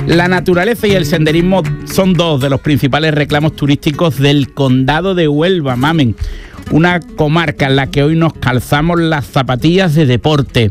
La naturaleza y el senderismo son dos de los principales reclamos turísticos del Condado de Huelva, Mamen. Una comarca en la que hoy nos calzamos las zapatillas de deporte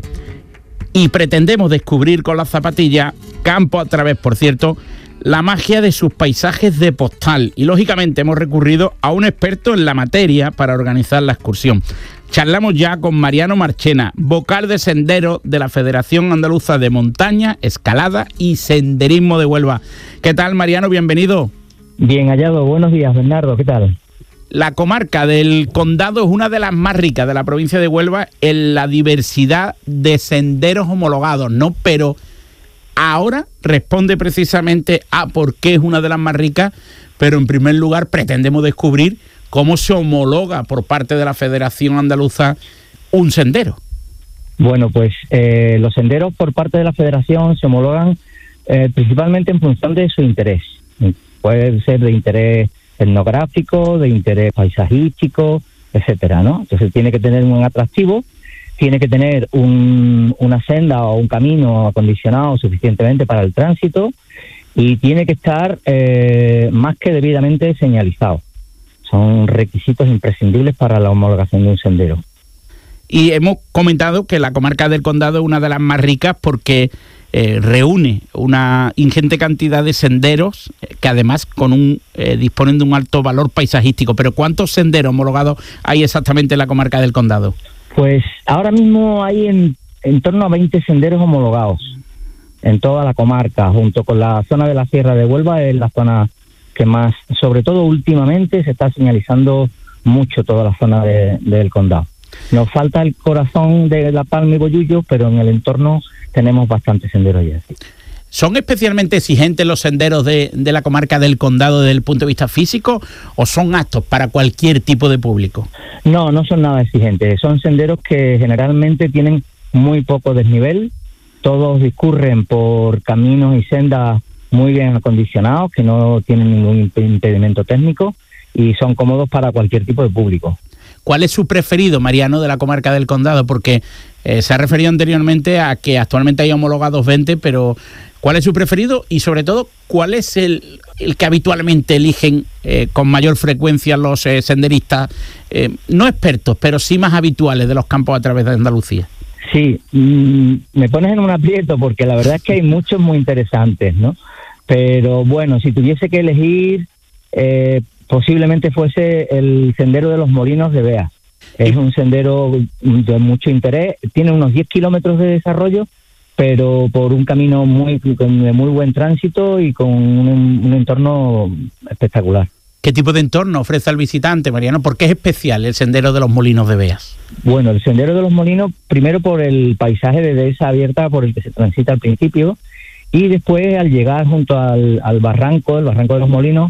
y pretendemos descubrir con las zapatillas, campo a través, por cierto, la magia de sus paisajes de postal. Y lógicamente hemos recurrido a un experto en la materia para organizar la excursión. Charlamos ya con Mariano Marchena, vocal de sendero de la Federación Andaluza de Montaña, Escalada y Senderismo de Huelva. ¿Qué tal, Mariano? Bienvenido. Bien hallado. Buenos días, Bernardo. ¿Qué tal? La comarca del Condado es una de las más ricas de la provincia de Huelva en la diversidad de senderos homologados, ¿no? Pero ahora responde precisamente a por qué es una de las más ricas, pero en primer lugar pretendemos descubrir cómo se homologa por parte de la Federación Andaluza un sendero. Bueno, pues los senderos por parte de la Federación se homologan principalmente en función de su interés. Puede ser de interés etnográfico, de interés paisajístico, etcétera, ¿no? Entonces tiene que tener un atractivo, tiene que tener una senda o un camino acondicionado suficientemente para el tránsito y tiene que estar más que debidamente señalizado. Son requisitos imprescindibles para la homologación de un sendero. Y hemos comentado que la comarca del Condado es una de las más ricas porque reúne una ingente cantidad de senderos que además disponen de un alto valor paisajístico. Pero ¿cuántos senderos homologados hay exactamente en la comarca del Condado? Pues ahora mismo hay en torno a 20 senderos homologados en toda la comarca, junto con la zona de la Sierra de Huelva, es la zona que más, sobre todo últimamente, se está señalizando mucho toda la zona del condado. Nos falta el corazón de La Palma y Bollullo, pero en el entorno tenemos bastantes senderos ya. Sí. ¿Son especialmente exigentes los senderos de la comarca del condado desde el punto de vista físico o son aptos para cualquier tipo de público? No, no son nada exigentes. Son senderos que generalmente tienen muy poco desnivel. Todos discurren por caminos y sendas muy bien acondicionados, que no tienen ningún impedimento técnico y son cómodos para cualquier tipo de público. ¿Cuál es su preferido, Mariano, de la comarca del Condado? Porque se ha referido anteriormente a que actualmente hay homologados 20, pero ¿cuál es su preferido? Y sobre todo, ¿cuál es el que habitualmente eligen con mayor frecuencia los senderistas, no expertos, pero sí más habituales de los campos a través de Andalucía? Sí, me pones en un aprieto porque la verdad es que hay muchos muy interesantes, ¿no? Pero bueno, si tuviese que elegir, posiblemente fuese el sendero de los Molinos de Beas. Es un sendero de mucho interés, tiene unos 10 kilómetros de desarrollo, pero por un camino de muy buen tránsito y con un entorno espectacular. ¿Qué tipo de entorno ofrece al visitante, Mariano? ¿Por qué es especial el sendero de los Molinos de Beas? Bueno, el sendero de los Molinos, primero por el paisaje de dehesa abierta por el que se transita al principio, y después al llegar junto al barranco, el barranco de los Molinos,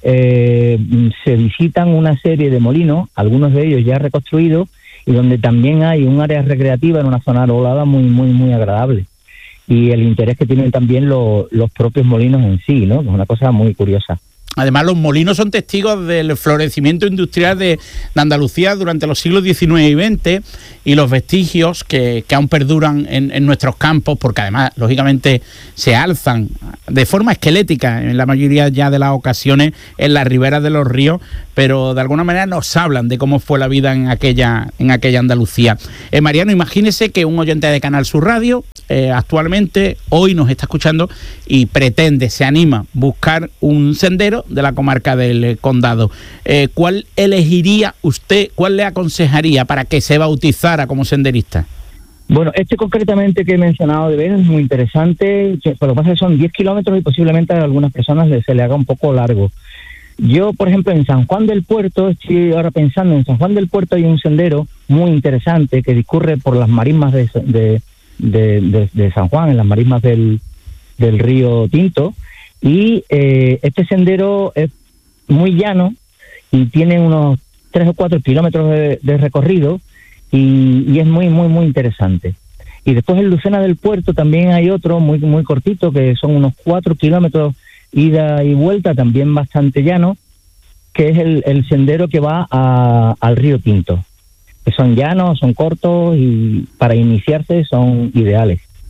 se visitan una serie de molinos, algunos de ellos ya reconstruidos, y donde también hay un área recreativa en una zona arbolada muy, muy, muy agradable. Y el interés que tienen también los propios molinos en sí, ¿no? Es una cosa muy curiosa. Además, los molinos son testigos del florecimiento industrial de Andalucía durante los siglos XIX y XX y los vestigios que aún perduran en nuestros campos, porque además, lógicamente, se alzan de forma esquelética en la mayoría ya de las ocasiones en las riberas de los ríos, pero de alguna manera nos hablan de cómo fue la vida en aquella Andalucía. Mariano, imagínese que un oyente de Canal Sur Radio actualmente hoy nos está escuchando y se anima a buscar un sendero de la comarca del Condado. ¿Cuál elegiría usted, cuál le aconsejaría para que se bautizara como senderista? Bueno, concretamente que he mencionado de Beas es muy interesante, pero lo que pasa es que son 10 kilómetros y posiblemente a algunas personas se le haga un poco largo. Yo, por ejemplo, en San Juan del Puerto, estoy ahora pensando, en San Juan del Puerto hay un sendero muy interesante que discurre por las marismas de San Juan, en las marismas del río Tinto, y este sendero es muy llano y tiene unos 3 o 4 kilómetros de recorrido y es muy, muy, muy interesante. Y después en Lucena del Puerto también hay otro muy, muy cortito, que son unos 4 kilómetros ida y vuelta, también bastante llano, que es el sendero que va al río Tinto, que son llanos, son cortos y para iniciarse son ideales.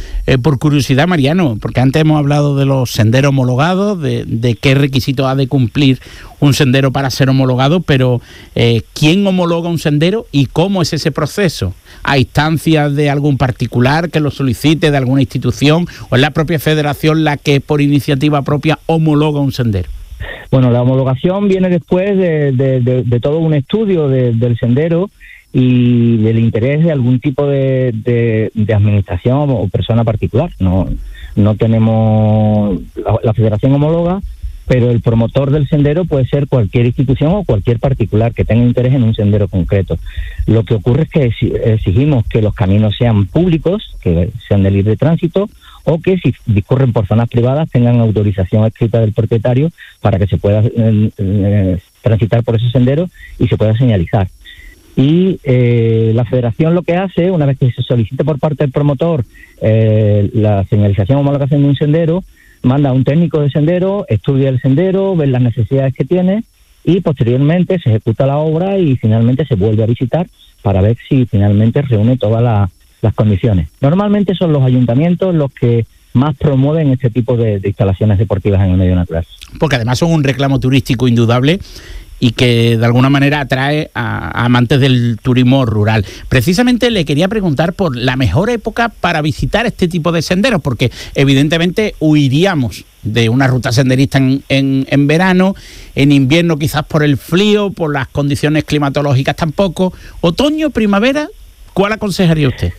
por curiosidad, Mariano, porque antes hemos hablado de los senderos homologados, de qué requisitos ha de cumplir un sendero para ser homologado, pero ¿quién homologa un sendero y cómo es ese proceso? ¿A instancias de algún particular que lo solicite, de alguna institución, o es la propia federación la que por iniciativa propia homologa un sendero? Bueno, la homologación viene después de todo un estudio del sendero y del interés de algún tipo de administración o persona particular. No tenemos la federación homologa, pero el promotor del sendero puede ser cualquier institución o cualquier particular que tenga interés en un sendero concreto. Lo que ocurre es que exigimos que los caminos sean públicos, que sean de libre tránsito, o que si discurren por zonas privadas tengan autorización escrita del propietario para que se pueda transitar por esos senderos y se pueda señalizar. Y la federación lo que hace, una vez que se solicite por parte del promotor la señalización o homologación de un sendero, manda a un técnico de sendero, estudia el sendero, ve las necesidades que tiene y posteriormente se ejecuta la obra y finalmente se vuelve a visitar para ver si finalmente reúne todas las condiciones. Normalmente son los ayuntamientos los que más promueven este tipo de instalaciones deportivas en el medio natural. Porque además son un reclamo turístico indudable y que de alguna manera atrae a amantes del turismo rural. Precisamente le quería preguntar por la mejor época para visitar este tipo de senderos, porque evidentemente huiríamos de una ruta senderista en verano, en invierno quizás por el frío, por las condiciones climatológicas tampoco. Otoño, primavera, ¿cuál aconsejaría usted?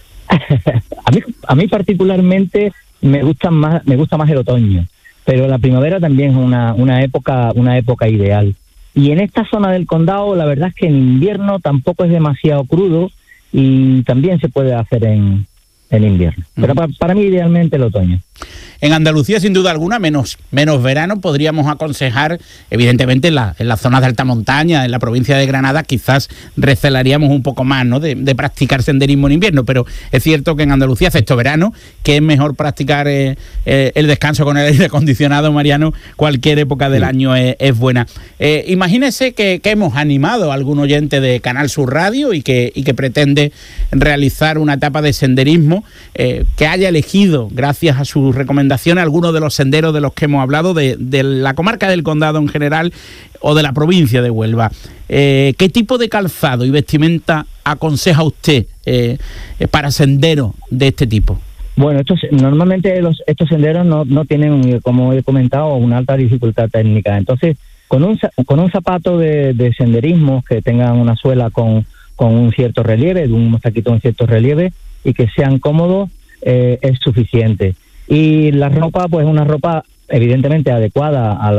a mí particularmente me gusta más el otoño, pero la primavera también es una época ideal. Y en esta zona del condado, la verdad es que en invierno tampoco es demasiado crudo y también se puede hacer en invierno. Pero para mí, idealmente, el otoño. En Andalucía, sin duda alguna, menos verano, podríamos aconsejar, evidentemente, en las zonas de alta montaña, en la provincia de Granada, quizás recelaríamos un poco más, ¿no?, de practicar senderismo en invierno, pero es cierto que en Andalucía, excepto verano, que es mejor practicar el descanso con el aire acondicionado, Mariano, cualquier época del año es buena. Imagínese que hemos animado a algún oyente de Canal Sur Radio y que pretende realizar una etapa de senderismo, que haya elegido, gracias a sus recomendaciones, algunos de los senderos de los que hemos hablado, de la comarca del Condado en general o de la provincia de Huelva. ¿Qué tipo de calzado y vestimenta aconseja usted para senderos de este tipo? Bueno, normalmente estos senderos no tienen, como he comentado, una alta dificultad técnica. Entonces, con un zapato de senderismo que tenga una suela con un cierto relieve, de un mostaquito con cierto relieve, y que sean cómodos, es suficiente. Y la ropa, pues una ropa evidentemente adecuada a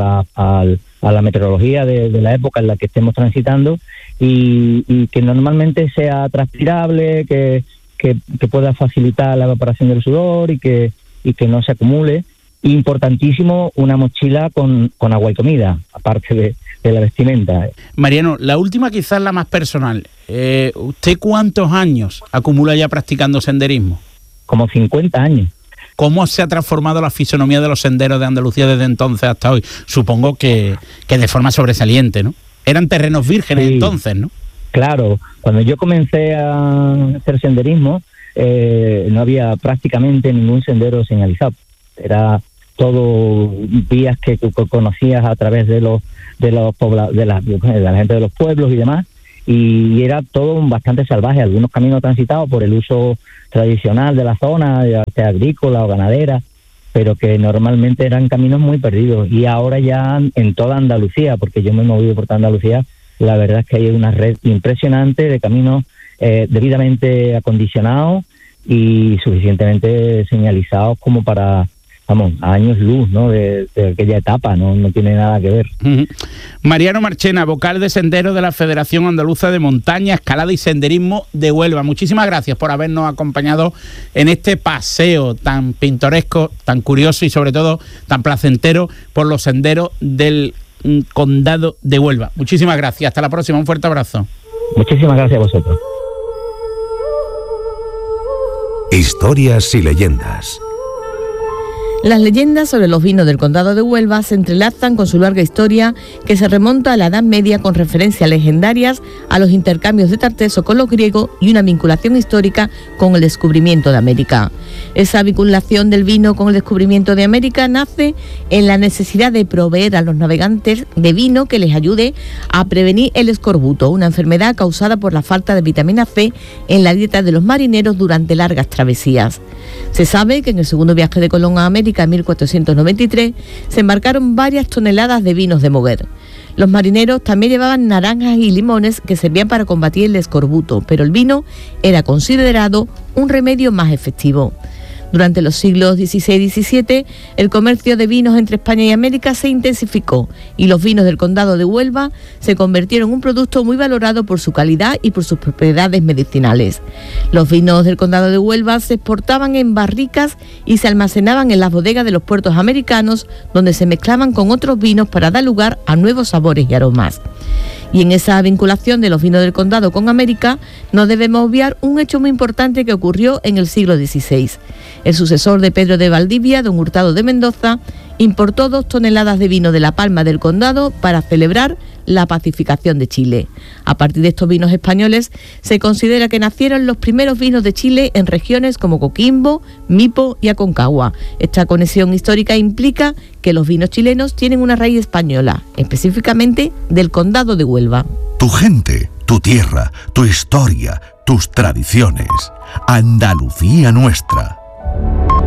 la meteorología de la época en la que estemos transitando y que normalmente sea transpirable, que pueda facilitar la evaporación del sudor y que no se acumule. Importantísimo, una mochila con agua y comida, aparte de la vestimenta. Mariano, la última quizás la más personal. ¿Usted cuántos años acumula ya practicando senderismo? Como 50 años. ¿Cómo se ha transformado la fisonomía de los senderos de Andalucía desde entonces hasta hoy? Supongo que de forma sobresaliente, ¿no? Eran terrenos vírgenes, sí, entonces, ¿no? Claro, cuando yo comencé a hacer senderismo, no había prácticamente ningún sendero señalizado. Era todo vías que conocías a través de la gente de los pueblos y demás, y era todo bastante salvaje, algunos caminos transitados por el uso tradicional de la zona, ya sea agrícola o ganadera, pero que normalmente eran caminos muy perdidos. Y ahora ya en toda Andalucía, porque yo me he movido por toda Andalucía, la verdad es que hay una red impresionante de caminos debidamente acondicionados y suficientemente señalizados como para, a años luz, ¿no?, de aquella etapa, no tiene nada que ver. Mariano Marchena, vocal de senderos de la Federación Andaluza de Montaña, Escalada y Senderismo de Huelva. Muchísimas gracias por habernos acompañado en este paseo tan pintoresco, tan curioso y sobre todo tan placentero por los senderos del Condado de Huelva. Muchísimas gracias. Hasta la próxima. Un fuerte abrazo. Muchísimas gracias a vosotros. Historias y leyendas. Las leyendas sobre los vinos del Condado de Huelva se entrelazan con su larga historia, que se remonta a la Edad Media, con referencias legendarias a los intercambios de Tarteso con los griegos y una vinculación histórica con el descubrimiento de América. Esa vinculación del vino con el descubrimiento de América nace en la necesidad de proveer a los navegantes de vino que les ayude a prevenir el escorbuto, una enfermedad causada por la falta de vitamina C en la dieta de los marineros durante largas travesías. Se sabe que en el segundo viaje de Colón a América en 1493 se embarcaron varias toneladas de vinos de Moguer. Los marineros también llevaban naranjas y limones que servían para combatir el escorbuto, pero el vino era considerado un remedio más efectivo. Durante los siglos XVI y XVII, el comercio de vinos entre España y América se intensificó y los vinos del Condado de Huelva se convirtieron en un producto muy valorado por su calidad y por sus propiedades medicinales. Los vinos del Condado de Huelva se exportaban en barricas y se almacenaban en las bodegas de los puertos americanos, donde se mezclaban con otros vinos para dar lugar a nuevos sabores y aromas. Y en esa vinculación de los vinos del condado con América, no debemos obviar un hecho muy importante que ocurrió en el siglo XVI. El sucesor de Pedro de Valdivia, don Hurtado de Mendoza, importó 2 toneladas de vino de La Palma del Condado para celebrar la pacificación de Chile. A partir de estos vinos españoles, se considera que nacieron los primeros vinos de Chile en regiones como Coquimbo, Mipo y Aconcagua. Esta conexión histórica implica que los vinos chilenos tienen una raíz española, específicamente del Condado de Huelva. Tu gente, tu tierra, tu historia, tus tradiciones. Andalucía nuestra.